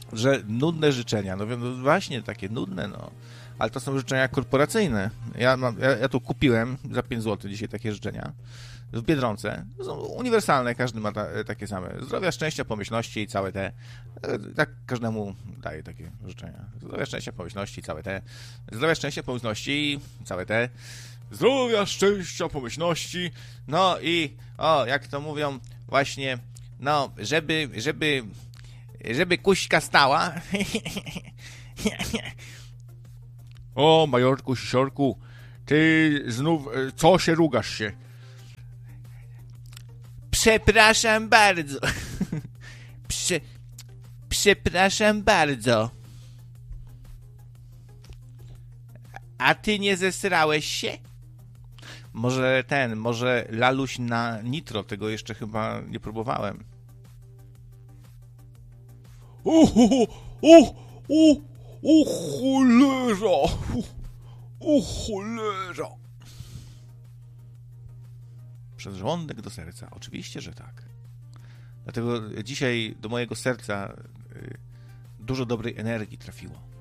że nudne życzenia. No właśnie, takie nudne, no. Ale to są życzenia korporacyjne. Ja tu kupiłem za 5 zł dzisiaj takie życzenia w Biedronce. Są uniwersalne, każdy ma takie same. Zdrowia, szczęścia, pomyślności i całe te. Tak każdemu daję takie życzenia. Zdrowia, szczęścia, pomyślności i całe te. Zdrowia, szczęścia, pomyślności i całe te. Zdrowia, szczęścia, pomyślności. No i, jak to mówią, właśnie, no, żeby kuśka stała. O, majorku, siorku, ty znów, co się rugasz się? Przepraszam bardzo. Przepraszam bardzo. A ty nie zesrałeś się? Może laluś na nitro, tego jeszcze chyba nie próbowałem. O cholera! O cholera! Przedrządek do serca. Oczywiście, że tak. Dlatego dzisiaj do mojego serca dużo dobrej energii trafiło.